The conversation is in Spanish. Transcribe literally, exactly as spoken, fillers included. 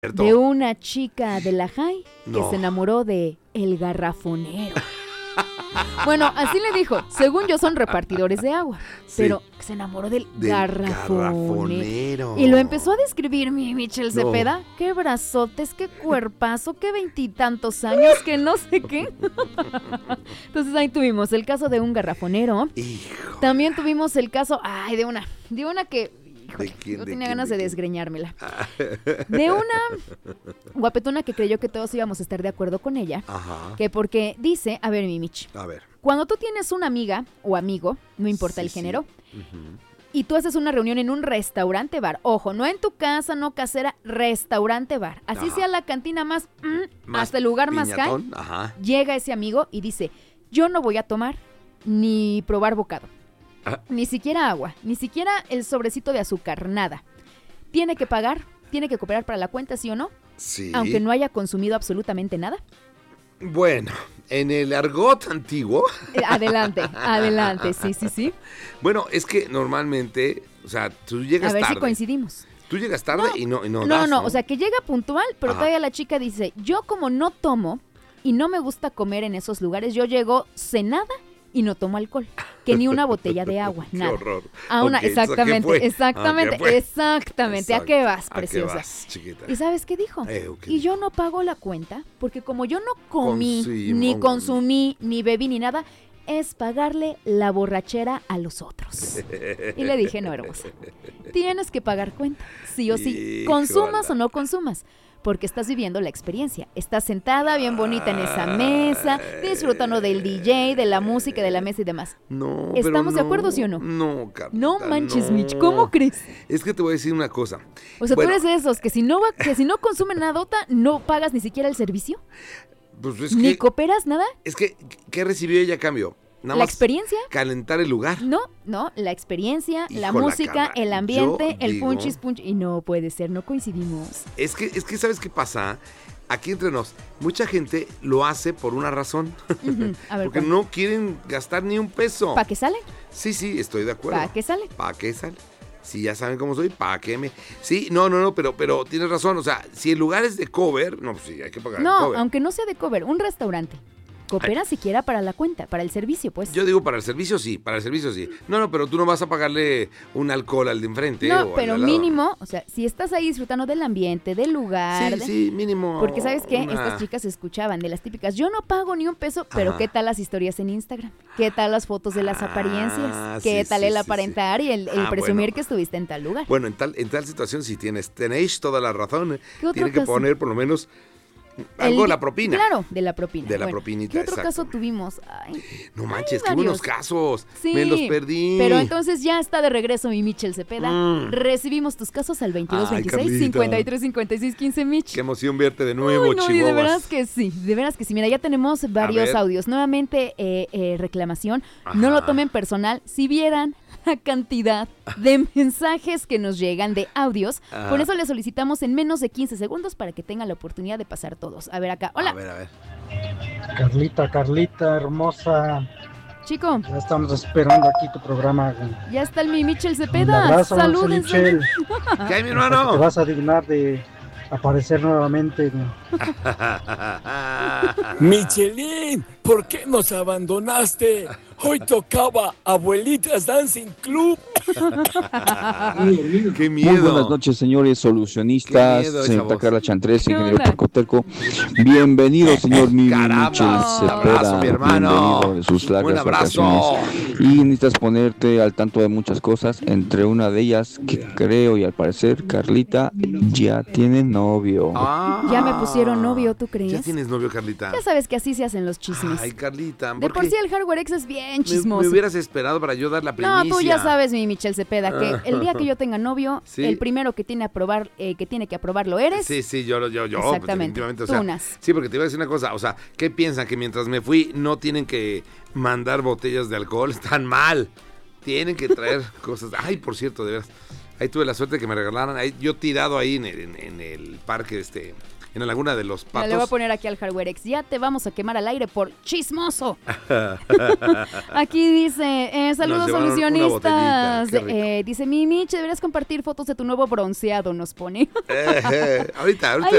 de una chica de la high que No. se enamoró de el garrafonero. Bueno, así le dijo. Según yo son repartidores de agua, Sí. pero se enamoró del, Del garrafonero. garrafonero. Y lo empezó a describir mi Michel No. Cepeda. Qué brazotes, qué cuerpazo, qué veintitantos años, que no sé qué. Entonces ahí tuvimos el caso de un garrafonero. Hijo. También tuvimos el caso, ay, de una, de una que, híjole, ¿De quién, yo de tenía quién, ganas de de quién? desgreñármela. De una guapetona que creyó que todos íbamos a estar de acuerdo con ella. Ajá. Que porque dice, a ver, mi Mich, A ver. cuando tú tienes una amiga o amigo, no importa Sí, el sí. género, Ujú. y tú haces una reunión en un restaurante bar, ojo, no en tu casa, no casera, restaurante bar, así Ajá. sea la cantina más, mm, Más hasta el lugar más high, piñatón, Ajá. llega ese amigo y dice, yo no voy a tomar ni probar bocado, Ah. ni siquiera agua, ni siquiera el sobrecito de azúcar, nada. Tiene que pagar, tiene que cooperar para la cuenta, ¿sí o no? Sí. Aunque no haya consumido absolutamente nada. Bueno, en el argot antiguo, Eh, Adelante, adelante, sí, sí, sí. bueno, es que normalmente, o sea, tú llegas A ver tarde. si coincidimos. Tú llegas tarde No, y no, y no No, no, das, no, o sea, que llega puntual, pero Ajá. todavía la chica dice, yo como no tomo y no me gusta comer en esos lugares, yo llego cenada y no tomo alcohol, que ni una botella de agua, Qué nada. horror. A una, Ok, ¿eso a qué exactamente, fue? exactamente, ¿A qué fue? exactamente. ¿A qué vas, Exacto. preciosa? ¿A qué vas, chiquita? ¿Y sabes qué dijo? Eh, ok. Y yo no pago la cuenta, porque como yo no comí, Consumí. ni consumí, ni bebí, ni nada, es pagarle la borrachera a los otros. Y le dije, no, hermosa, tienes que pagar cuenta, sí o sí, consumas Híjola. o no consumas, porque estás viviendo la experiencia. Estás sentada bien bonita en esa mesa, disfrutando del D J, de la música, de la mesa y demás. No, pero ¿Estamos de no, acuerdo, sí o no? No, Carlita, No manches, no. Mitch, ¿cómo crees? Es que te voy a decir una cosa. O sea, Bueno, tú eres de esos que si no va, que si no consumen nadota, no pagas ni siquiera el servicio, Pues es ni que, cooperas nada. es que, ¿qué recibió ella a cambio? Nada ¿La más experiencia? calentar el lugar. No, no, la experiencia, la Híjola, música, Carla, el ambiente, yo el digo- punchis punch. Y no puede ser, no coincidimos. Es que, es que, ¿sabes qué pasa? Aquí entre nos, mucha gente lo hace por una razón. Ujú, a ver, Porque ¿cuál? no quieren gastar ni un peso. ¿Para qué sale? Sí, sí, estoy de acuerdo. ¿Para qué sale? ¿Para qué sale? Si ya saben cómo soy, ¿para qué me...? Sí, no, no, no, pero, pero tienes razón. O sea, si el lugar es de cover, no, pues sí, hay que pagar el No, cover. aunque no sea de cover, un restaurante. Coopera siquiera para la cuenta, para el servicio, pues. Yo digo, para el servicio sí, para el servicio sí. No, no, pero tú no vas a pagarle un alcohol al de enfrente. o No, al de pero al lado. mínimo, o sea, si estás ahí disfrutando del ambiente, del lugar. Sí, de- sí, mínimo. Porque, ¿sabes qué? una- Estas chicas escuchaban de las típicas, yo no pago ni un peso, pero Ajá. ¿qué tal las historias en Instagram? ¿Qué tal las fotos de las Ah, apariencias? ¿Qué sí, tal sí, el sí, aparentar y el, el Ah, presumir bueno. que estuviste en tal lugar? Bueno, en tal, en tal situación sí tienes, tenéis toda la razón. ¿eh? ¿Qué otro Tiene que caso? poner por lo menos El algo de di- la propina. Claro, de la propina. De la Bueno, propinita, ¿qué otro exacto. caso tuvimos? Ay, No manches, hay qué buenos varios. casos. Sí, Me los perdí. pero entonces ya está de regreso mi Michel Cepeda. Mm. Recibimos tus casos al veintidós Ay, veintiséis, Carlita. cincuenta y tres, cincuenta y seis, quince, Mich. Qué emoción verte de nuevo, Uy, no, y de Chihuahuas. veras que sí, de veras que sí. Mira, ya tenemos varios ver. audios. Nuevamente, eh, eh, reclamación. No Ajá. lo tomen personal. Si vieran la cantidad de mensajes que nos llegan de audios, Ajá. por eso les solicitamos en menos de quince segundos para que tengan la oportunidad de pasar todos. A ver acá. Hola, A ver, a ver. Carlita, Carlita, hermosa, chico. ya estamos esperando aquí tu programa. güey. Ya está el mi Michel Un Cepeda. abrazo, Salúdense. Michel. ¿Qué hay, mi Te hermano? vas a dignar de aparecer nuevamente. güey. Michelin, ¿por qué nos abandonaste? Hoy tocaba Abuelitas Dancing Club. Qué Muy miedo. buenas noches, señores solucionistas, Qué miedo esa señorita voz. Carla Chantres, ¿Qué ingeniero onda? Tercoterco. Bienvenido, señor Mimi Caramba. Michel Un abrazo, Cepeda. mi hermano. Bienvenido de sus Un largas abrazo. vacaciones. Y necesitas ponerte al tanto de muchas cosas, entre una de ellas que creo y al parecer Carlita ya tiene novio. Ah. Ya me pusieron novio, ¿tú crees? ¿Ya tienes novio, Carlita? Ya sabes que así se hacen los chismes. Ay, Carlita, De ¿por por qué? sí el Hardware X es bien me, chismoso. me hubieras esperado para yo dar la primicia. No, tú ya sabes, mi Michel Cepeda, que el día que yo tenga novio, Sí. el primero que tiene, aprobar, eh, que tiene que aprobarlo eres. Sí, sí, yo, yo, yo, Exactamente. definitivamente, o sea, Tunas. sí, porque te iba a decir una cosa, o sea, ¿qué piensan? Que mientras me fui no tienen que mandar botellas de alcohol, están mal, tienen que traer cosas. Ay, por cierto, de veras, ahí tuve la suerte de que me regalaran, ahí, yo tirado ahí en el, en, en el parque, este, en la laguna de los Mira, le voy a Patos. poner aquí al Hardware X. Ya te vamos a quemar al aire por chismoso. Aquí dice, eh, saludos Nos llevaron una solucionistas. botellita, qué rico. Eh, dice, mi Mich, deberías compartir fotos de tu nuevo bronceado, nos pone. Eh, eh, ahorita, ahorita. Ahí